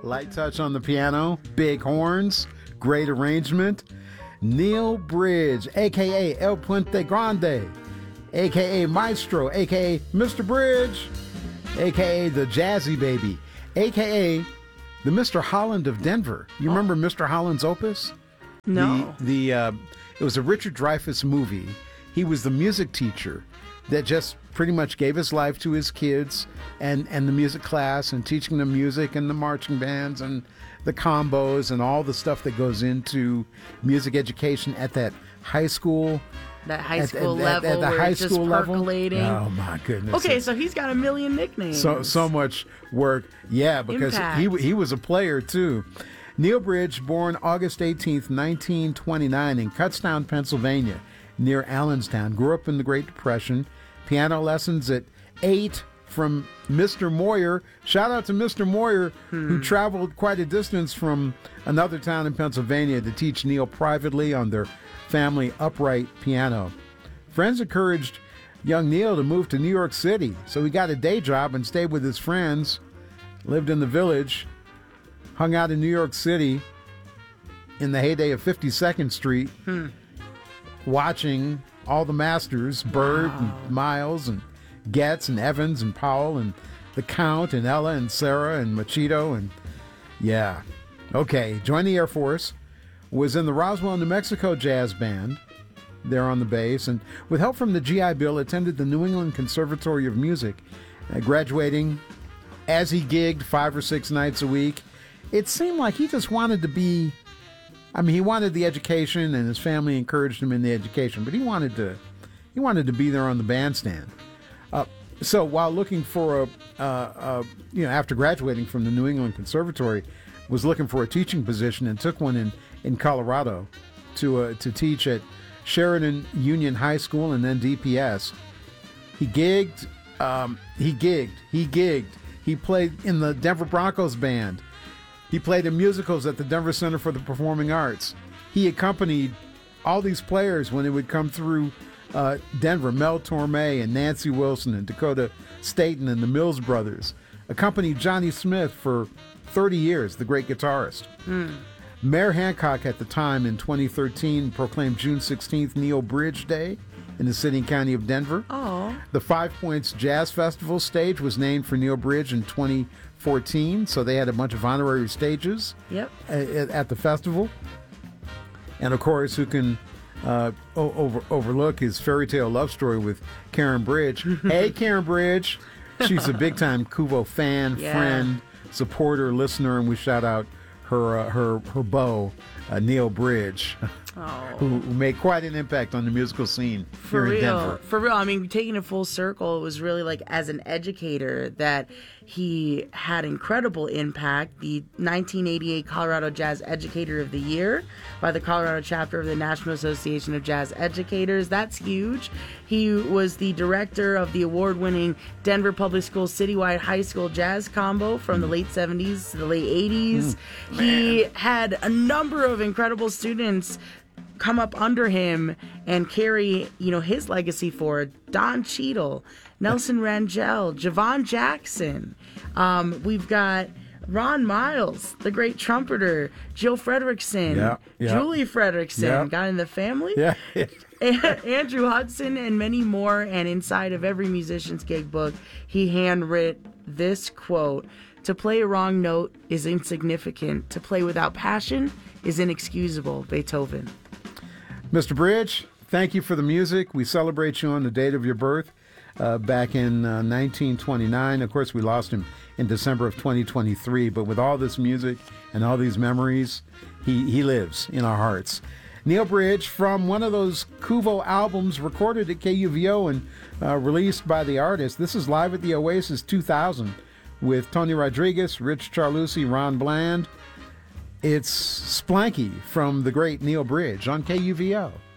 Light touch on the piano, big horns, great arrangement. Neil Bridge, a.k.a. El Puente Grande, a.k.a. Maestro, a.k.a. Mr. Bridge, a.k.a. the Jazzy Baby, a.k.a. the Mr. Holland of Denver. You remember Mr. Holland's Opus? No. It was a Richard Dreyfuss movie. He was the music teacher that just pretty much gave his life to his kids and the music class and teaching them music and the marching bands and the combos and all the stuff that goes into music education at that high school. That high school level at the where high it's just school percolating. Level. Oh, my goodness. Okay, so he's got a million nicknames. So much work. Yeah, because he was a player, too. Neil Bridge, born August 18th, 1929 in Kutztown, Pennsylvania, near Allenstown. Grew up in the Great Depression. Piano lessons at 8 from Mr. Moyer. Shout out to Mr. Moyer, who traveled quite a distance from another town in Pennsylvania to teach Neil privately on their family upright piano. Friends encouraged young Neil to move to New York City, so he got a day job and stayed with his friends, lived in the Village, hung out in New York City in the heyday of 52nd Street, watching all the masters, Bird and Miles and Getz and Evans and Powell and the Count and Ella and Sarah and Machito and yeah. Okay, joined the Air Force, was in the Roswell, New Mexico jazz band there on the bass, and with help from the GI Bill, attended the New England Conservatory of Music, graduating as he gigged 5 or 6 nights a week. It seemed like he just wanted to be, he wanted the education, and his family encouraged him in the education, but he wanted to be there on the bandstand. So while looking for after graduating from the New England Conservatory, was looking for a teaching position and took one in Colorado to teach at Sheridan Union High School and then DPS. He gigged. He played in the Denver Broncos band. He played in musicals at the Denver Center for the Performing Arts. He accompanied all these players when they would come through Denver, Mel Torme and Nancy Wilson and Dakota Staten and the Mills Brothers. Accompanied Johnny Smith for 30 years, the great guitarist. Mayor Hancock at the time in 2013 proclaimed June 16th Neil Bridge Day in the city and county of Denver. The Five Points Jazz Festival stage was named for Neil Bridge in 2014, so they had a bunch of honorary stages at the festival. And of course, who can overlook his fairy tale love story with Karen Bridge. Hey, Karen Bridge. She's a big-time Kuvo fan, friend, supporter, listener, and we shout out her beau, Neil Bridge, who made quite an impact on the musical scene here in Denver. For real. Taking it full circle, it was really like as an educator that he had incredible impact. The 1988 Colorado Jazz Educator of the Year by the Colorado chapter of the National Association of Jazz Educators. That's huge. He was the director of the award-winning Denver Public Schools Citywide High School Jazz Combo from the late 70s to the late 80s. He had a number of incredible students come up under him and carry, his legacy forward. Don Cheadle, Nelson Rangel, Javon Jackson. We've got Ron Miles, the great trumpeter, Jill Frederickson, Julie Frederickson, got in the family. Andrew Hudson, and many more. And inside of every musician's gig book, he handwrit this quote: "To play a wrong note is insignificant. To play without passion is inexcusable." Beethoven. Mr. Bridge, thank you for the music. We celebrate you on the date of your birth back in 1929. Of course, we lost him in December of 2023, but with all this music and all these memories, he lives in our hearts. Neil Bridge, from one of those Kuvo albums recorded at KUVO and released by the artist. This is Live at the Oasis 2000 with Tony Rodriguez, Rich Charlucci, Ron Bland. It's Splanky from the great Neil Bridge on KUVO.